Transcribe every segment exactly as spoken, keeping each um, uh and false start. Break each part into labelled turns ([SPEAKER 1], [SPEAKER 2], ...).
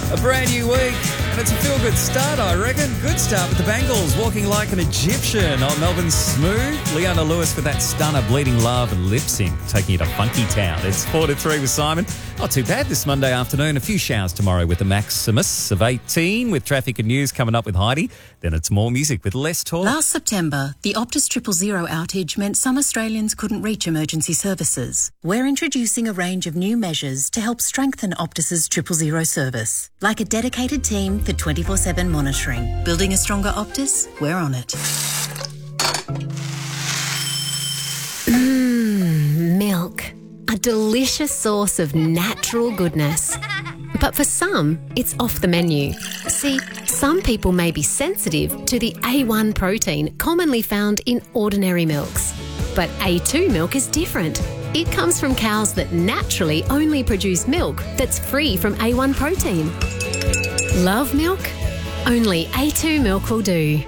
[SPEAKER 1] A brand new week, and it's a feel-good start, I reckon. Good start with the Bangles walking like an Egyptian on Melbourne's Smooth. Leona Lewis with that stunner, Bleeding Love and Lip Sync, taking you to Funky Town. It's four to three with Simon. Not too bad this Monday afternoon. A few showers tomorrow with the Maximus of eighteen, with traffic and news coming up with Heidi. Then it's more music with less talk.
[SPEAKER 2] Last September, the Optus Triple Zero outage meant some Australians couldn't reach emergency services. We're introducing a range of new measures to help strengthen Optus's Triple Zero service, like a dedicated team for twenty-four seven monitoring. Building a stronger Optus? We're on it.
[SPEAKER 3] Mmm, milk. A delicious source of natural goodness. But for some, it's off the menu. See, some people may be sensitive to the A one protein commonly found in ordinary milks. But A two milk is different. It comes from cows that naturally only produce milk that's free from A one protein. Love milk? Only A two milk will do.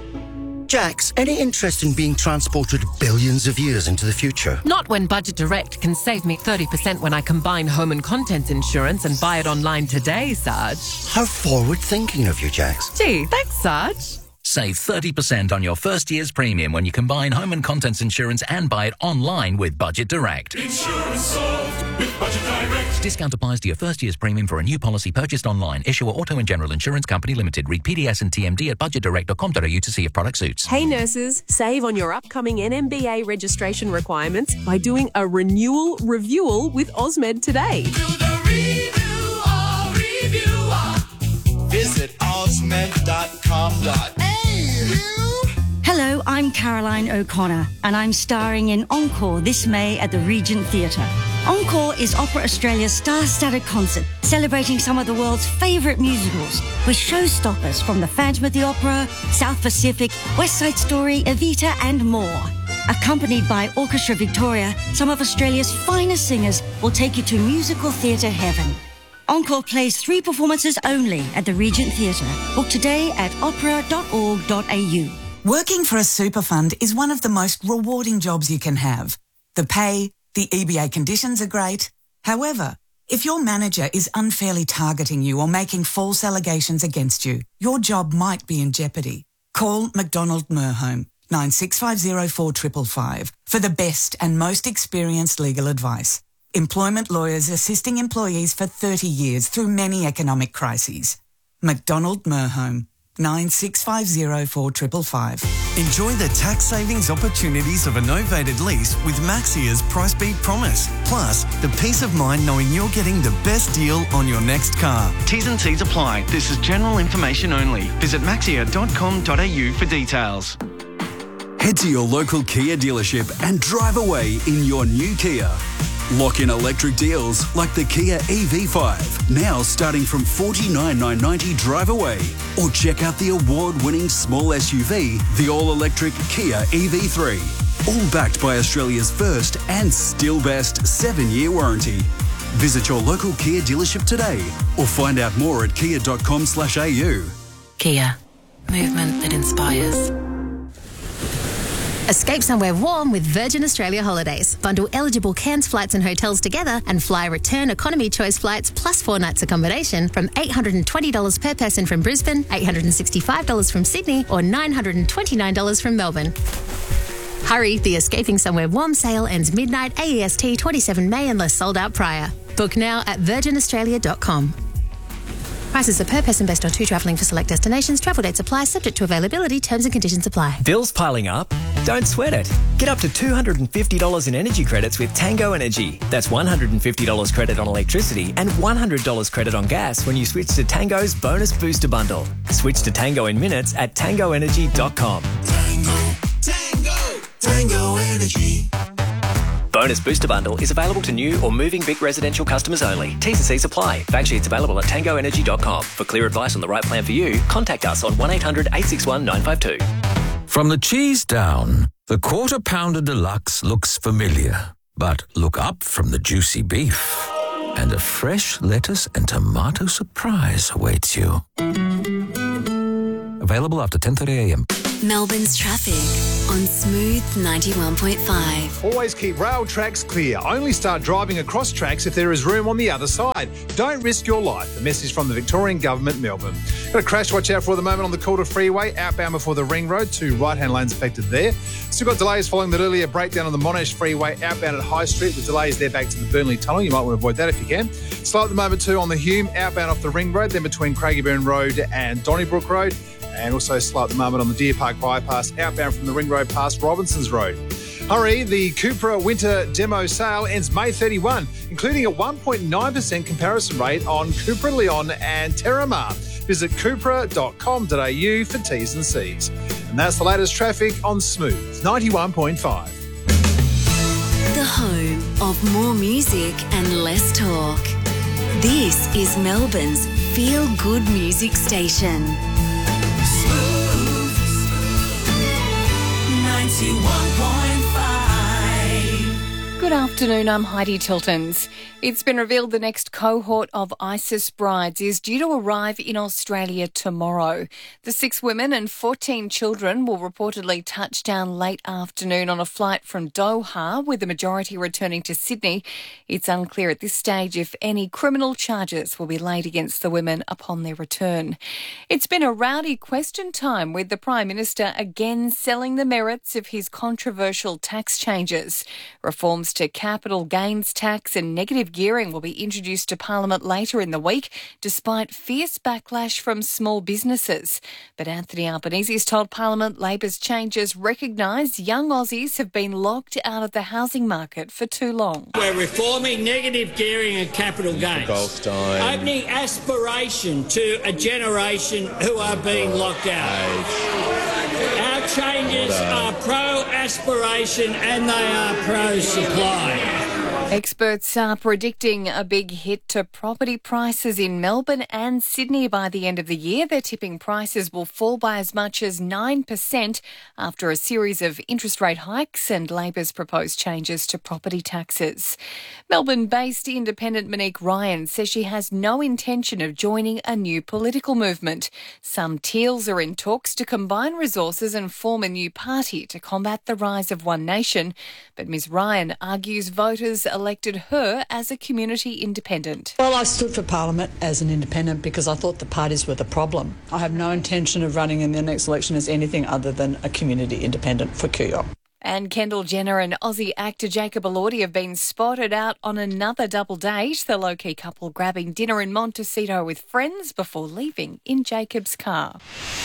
[SPEAKER 4] Jax, any interest in being transported billions of years into the future?
[SPEAKER 5] Not when Budget Direct can save me thirty percent when I combine home and contents insurance and buy it online today, Sarge.
[SPEAKER 4] How forward-thinking of you, Jax.
[SPEAKER 5] Gee, thanks, Sarge.
[SPEAKER 6] Save thirty percent on your first year's premium when you combine home and contents insurance and buy it online with Budget Direct.
[SPEAKER 7] Insurance solved with Budget Direct.
[SPEAKER 6] Discount applies to your first year's premium for a new policy purchased online. Issuer Auto and General Insurance Company Limited. Read P D S and T M D at budget direct dot com dot a u to see if product suits.
[SPEAKER 8] Hey nurses, save on your upcoming N M B A registration requirements by doing a renewal reviewal with Osmed today.
[SPEAKER 7] Do the review or reviewer. Visit osmed dot com dot a u.
[SPEAKER 9] Hello, I'm Caroline O'Connor, and I'm starring in Encore this May at the Regent Theatre. Encore is Opera Australia's star-studded concert, celebrating some of the world's favourite musicals, with showstoppers from The Phantom of the Opera, South Pacific, West Side Story, Evita and more. Accompanied by Orchestra Victoria, some of Australia's finest singers will take you to musical theatre heaven. Encore plays three performances only at the Regent Theatre. Book today at opera dot org dot a u.
[SPEAKER 10] Working for a super fund is one of the most rewarding jobs you can have. The pay, the E B A conditions are great. However, if your manager is unfairly targeting you or making false allegations against you, your job might be in jeopardy. Call McDonald Merhome nine six five zero four five five five for the best and most experienced legal advice. Employment lawyers assisting employees for thirty years through many economic crises. McDonald Merhome nine six five zero four five five five.
[SPEAKER 11] Enjoy the tax savings opportunities of a novated lease with Maxia's Price Beat Promise. Plus, the peace of mind knowing you're getting the best deal on your next car. T's and C's apply. This is general information only. Visit maxia dot com dot a u for details.
[SPEAKER 12] Head to your local Kia dealership and drive away in your new Kia. Lock in electric deals like the Kia E V five, now starting from forty-nine thousand nine hundred ninety drive away. Or check out the award-winning small S U V, the all-electric Kia E V three. All backed by Australia's first and still best seven-year warranty. Visit your local Kia dealership today or find out more at kia dot com slash a u.
[SPEAKER 2] Kia. Movement that inspires. Escape somewhere warm with Virgin Australia Holidays. Bundle eligible Cairns flights and hotels together and fly return economy choice flights plus four nights accommodation from eight hundred twenty dollars per person from Brisbane, eight hundred sixty-five dollars from Sydney or nine hundred twenty-nine dollars from Melbourne. Hurry, the Escaping Somewhere Warm sale ends midnight A E S T twenty-seven May unless sold out prior. Book now at virgin australia dot com. Prices are per person based on two travelling for select destinations. Travel dates apply, subject to availability. Terms and conditions apply.
[SPEAKER 13] Bills piling up? Don't sweat it. Get up to two hundred fifty dollars in energy credits with Tango Energy. That's one hundred fifty dollars credit on electricity and one hundred dollars credit on gas when you switch to Tango's Bonus Booster Bundle. Switch to Tango in minutes at tango energy dot com.
[SPEAKER 7] Tango, Tango, Tango Energy.
[SPEAKER 13] Bonus Booster Bundle is available to new or moving Vic residential customers only. T's and C's apply. Fact sheets available at tango energy dot com. For clear advice on the right plan for you, contact us on one eight hundred eight six one nine five two.
[SPEAKER 14] From the cheese down, the Quarter Pounder Deluxe looks familiar. But look up from the juicy beef, and a fresh lettuce and tomato surprise awaits you. Available after ten thirty a m.
[SPEAKER 15] Melbourne's traffic on Smooth ninety-one point five.
[SPEAKER 16] Always keep rail tracks clear. Only start driving across tracks if there is room on the other side. Don't risk your life. A message from the Victorian Government, Melbourne. Got a crash to watch out for at the moment on the Calder Freeway, outbound before the Ring Road. Two right-hand lanes affected there. Still got delays following that earlier breakdown on the Monash Freeway, outbound at High Street, with delays there back to the Burnley Tunnel. You might want to avoid that if you can. Slow at the moment too on the Hume, outbound off the Ring Road, then between Craigieburn Road and Donnybrook Road. And also slow at the moment on the Deer Park bypass, outbound from the Ring Road past Robinsons Road. Hurry, the Cupra Winter Demo Sale ends May thirty-first, including a one point nine percent comparison rate on Cupra Leon and Terramar. Visit cupra dot com dot a u for T's and C's. And that's the latest traffic on Smooth ninety-one point five.
[SPEAKER 15] The home of more music and less talk. This is Melbourne's feel-good music station.
[SPEAKER 7] ninety-one point five.
[SPEAKER 17] Good afternoon, I'm Heidi Tiltons. It's been revealed the next cohort of ISIS brides is due to arrive in Australia tomorrow. The six women and fourteen children will reportedly touch down late afternoon on a flight from Doha, with the majority returning to Sydney. It's unclear at this stage if any criminal charges will be laid against the women upon their return. It's been a rowdy question time, with the Prime Minister again selling the merits of his controversial tax changes. Reforms to capital gains tax and negative gearing will be introduced to Parliament later in the week, despite fierce backlash from small businesses. But Anthony Albanese has told Parliament Labor's changes recognise young Aussies have been locked out of the housing market for too long.
[SPEAKER 18] We're reforming negative gearing and capital gains,
[SPEAKER 19] Goldstein.
[SPEAKER 18] opening aspiration to a generation who are being locked out. Our changes are pro-aspiration and they are pro-supply.
[SPEAKER 17] Experts are predicting a big hit to property prices in Melbourne and Sydney by the end of the year. They're tipping prices will fall by as much as nine percent after a series of interest rate hikes and Labor's proposed changes to property taxes. Melbourne-based independent Monique Ryan says she has no intention of joining a new political movement. Some Teals are in talks to combine resources and form a new party to combat the rise of One Nation. But Ms Ryan argues voters elected her as a community independent.
[SPEAKER 20] Well, I stood for Parliament as an independent because I thought the parties were the problem. I have no intention of running in the next election as anything other than a community independent for Q U O.
[SPEAKER 17] And Kendall Jenner and Aussie actor Jacob Elordi have been spotted out on another double date. The low-key couple grabbing dinner in Montecito with friends before leaving in Jacob's car.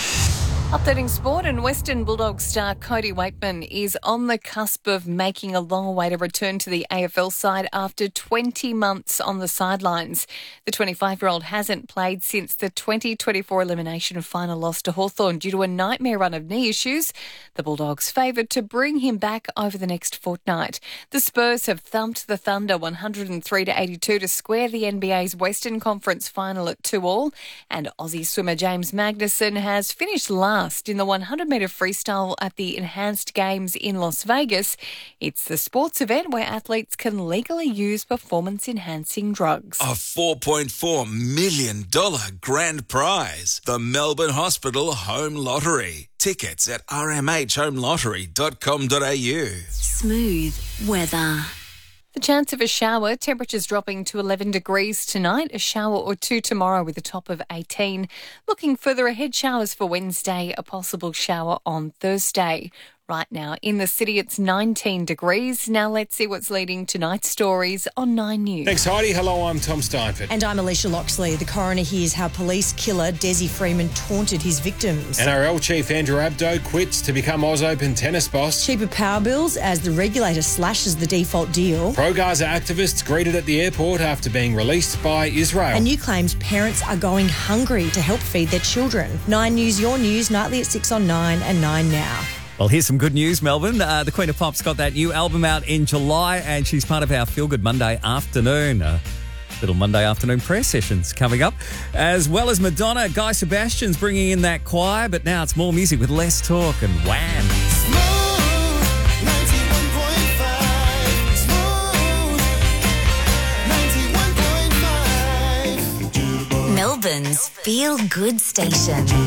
[SPEAKER 17] Updating sport, and Western Bulldogs star Cody Waitman is on the cusp of making a long-awaited return to the A F L side after twenty months on the sidelines. The twenty-five-year-old hasn't played since the twenty twenty-four elimination final loss to Hawthorn due to a nightmare run of knee issues. The Bulldogs favoured to bring him back over the next fortnight. The Spurs have thumped the Thunder one hundred three to eighty-two to square the N B A's Western Conference final at two all, and Aussie swimmer James Magnussen has finished last in the one hundred metre freestyle at the Enhanced Games in Las Vegas. It's the sports event where athletes can legally use performance-enhancing drugs.
[SPEAKER 21] A four point four million dollars grand prize. The Melbourne Hospital Home Lottery. Tickets at r m h home lottery dot com dot a u.
[SPEAKER 15] Smooth weather.
[SPEAKER 17] The chance of a shower, temperatures dropping to eleven degrees tonight, a shower or two tomorrow with a top of eighteen. Looking further ahead, showers for Wednesday, a possible shower on Thursday. Right now in the city, it's nineteen degrees. Now let's see what's leading tonight's stories on Nine News.
[SPEAKER 22] Thanks, Heidi. Hello, I'm Tom Steinford.
[SPEAKER 23] And I'm Alicia Loxley. The coroner hears how police killer Desi Freeman taunted his victims.
[SPEAKER 22] N R L chief Andrew Abdo quits to become Oz Open tennis boss.
[SPEAKER 23] Cheaper power bills as the regulator slashes the default deal.
[SPEAKER 22] Pro-Gaza activists greeted at the airport after being released by Israel.
[SPEAKER 23] And new claims parents are going hungry to help feed their children. Nine News, your news, nightly at six on Nine and Nine Now.
[SPEAKER 1] Well, here's some good news, Melbourne. Uh, the Queen of Pop's got that new album out in July, and she's part of our Feel Good Monday afternoon. Uh, little Monday afternoon prayer sessions coming up. As well as Madonna, Guy Sebastian's bringing in that choir, but now it's more music with less talk and wham.
[SPEAKER 15] Melbourne's Feel Good Station.